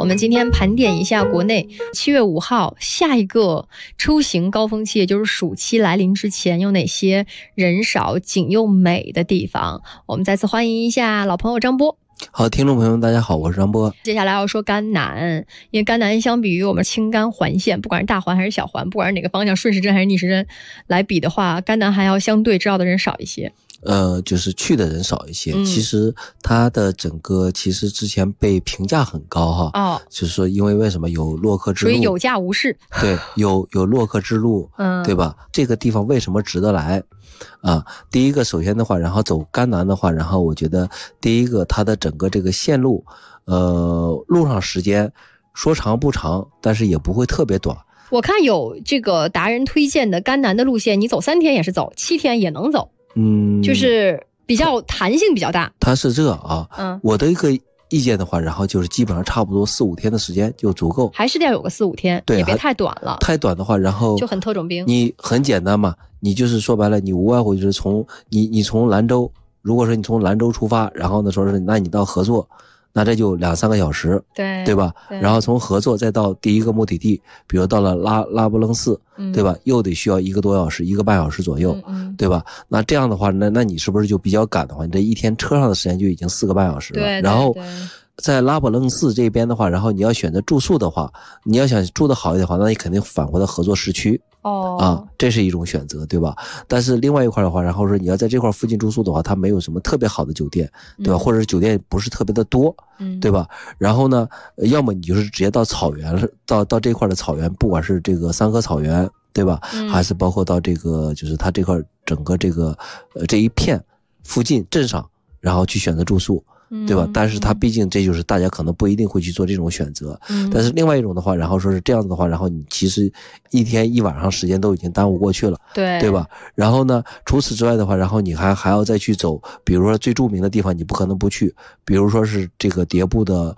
我们今天盘点一下国内7月5号下一个出行高峰期，也就是暑期来临之前有哪些人少景又美的地方。我们再次欢迎一下老朋友张波。 好，听众朋友们大家好，我是张波。 接下来要说甘南，因为甘南相比于我们青甘环线，不管是大环还是小环，不管是哪个方向顺时针还是逆时针来比的话，甘南还要相对知道的人少一些。 就是去的人少一些。其实它的整个其实之前被评价很高哈。就是说因为什么有洛克之路， 所以有价无市。 对，有洛克之路，对吧？这个地方为什么值得来？第一个首先的话，然后走甘南的话，然后我觉得第一个它的整个这个线路，路上时间说长不长，但是也不会特别短。 我看有这个达人推荐的甘南的路线，你走3天也是走，7天也能走。就是比较弹性比较大。它是这啊，我的一个意见的话，然后就是基本上差不多4-5天的时间就足够， 还是得有个4-5天，对，也别太短了。 太短的话，然后就很特种兵。 你很简单嘛，你就是说白了，你无外乎就是从你从兰州，如果说你从兰州出发，然后呢说是那你到合作。那这就2-3个小时，对吧？然后从合作再到第一个目的地，比如到了拉卜楞寺，对吧？又得需要1个多小时，1个半小时左右，对吧？那这样的话，那你是不是就比较赶的话，你这一天车上的时间就已经4个半小时了。然后在拉卜楞寺这边的话，然后你要选择住宿的话，你要想住得好一点的话，那你肯定返回到合作市区。这是一种选择，对吧？但是另外一块的话，然后说你要在这块附近住宿的话，它没有什么特别好的酒店，对吧？或者是酒店不是特别的多，对吧？然后呢，要么你就是直接到草原，到这块的草原，不管是这个三河草原，对吧？还是包括到这个就是它这块整个这个这一片附近镇上，然后去选择住宿。对吧？但是它毕竟这就是大家可能不一定会去做这种选择。但是另外一种的话，然后说是这样子的话，然后你其实1天1晚上时间都已经耽误过去了，对吧？然后呢，除此之外的话，然后你还要再去走，比如说最著名的地方你不可能不去，比如说是这个迭部的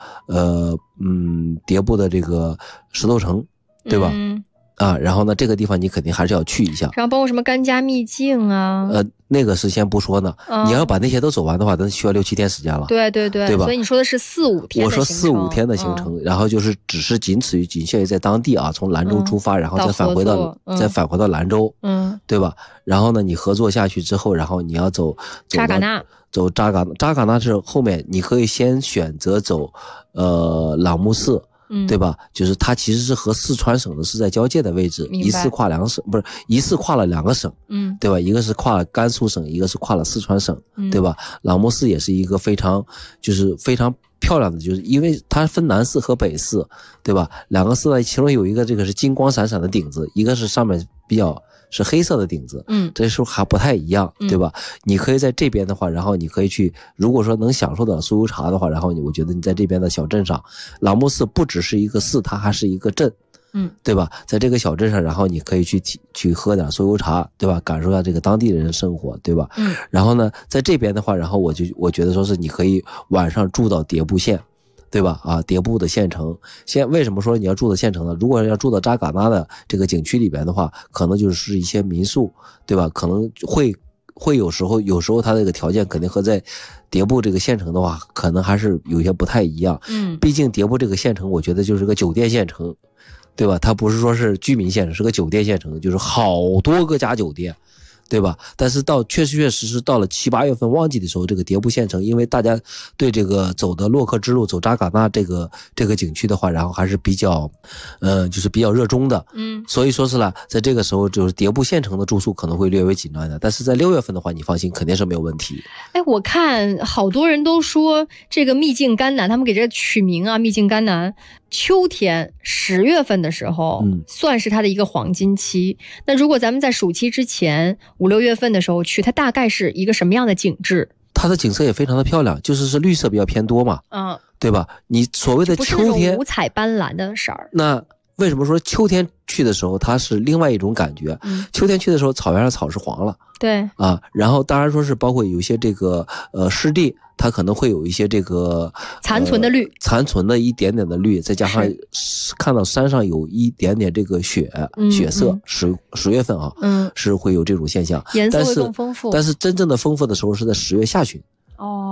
这个石头城，对吧？然后呢，这个地方你肯定还是要去一下。 然后包括什么甘家秘境啊， 那个是先不说呢。你要把那些都走完的话，那需要6-7天时间了。对吧？ 所以你说的是4-5天的行程。 我说4-5天的行程，然后就是只是仅限于在当地啊，从兰州出发，然后再返回到兰州，对吧？然后呢，你合作下去之后，然后你要走扎尕那， 走扎尕那是后面，你可以先选择走朗木寺。对吧？就是它其实是和四川省的是在交界的位置，一次跨了2个省，对吧？一个是跨了甘肃省，一个是跨了四川省，对吧？朗木寺也是一个非常漂亮的，就是因为它分南寺和北寺，对吧？2个寺呢，其中有一个这个是金光闪闪的顶子，一个是上面是黑色的顶子，这时候还不太一样，对吧？你可以在这边的话，然后你可以去，如果说能享受到酥油茶的话，然后我觉得你在这边的小镇上，朗木寺不只是一个寺，它还是一个镇，对吧？在这个小镇上，然后你可以去喝点酥油茶，对吧？感受一下这个当地人的生活，对吧？然后呢，在这边的话，然后我觉得说是你可以晚上住到迭部县。对吧？迭部的县城，为什么说你要住的县城呢？如果要住到扎尕那的这个景区里边的话，可能就是一些民宿，对吧？可能会有时候它这个条件肯定和在迭部这个县城的话，可能还是有些不太一样。毕竟迭部这个县城，我觉得就是个酒店县城，对吧？它不是说是居民县城，是个酒店县城，就是好多个家酒店。对吧？但是确实到了7-8月份旺季的时候，这个迭部县城，因为大家对这个走的洛克之路、走扎尕那这个景区的话，然后还是比较，就是比较热衷的。所以说是了，在这个时候就是迭部县城的住宿可能会略微紧张一点，但是在6月份的话，你放心，肯定是没有问题。 我看好多人都说这个秘境甘南，他们给这取名啊，秘境甘南。秋天10月份的时候，算是它的一个黄金期。那如果咱们在暑期之前5-6月份的时候去，它大概是一个什么样的景致？ 它的景色也非常的漂亮，就是绿色比较偏多嘛，对吧？你所谓的秋天不是那种五彩斑斓的色儿。那为什么说秋天去的时候它是另外一种感觉？秋天去的时候，草原上草是黄了， 对然后当然说是包括有一些这个湿地。它可能会有一些这个残存的绿， 残存的一点点的绿，再加上看到山上有一点点这个血色，10月份是会有这种现象， 颜色会更丰富。 但是真正的丰富的时候是在10月下旬。